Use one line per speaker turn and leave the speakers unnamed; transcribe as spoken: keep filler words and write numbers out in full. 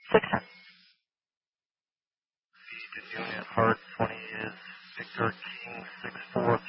six ten.
The unit hard twenty is Victor King six four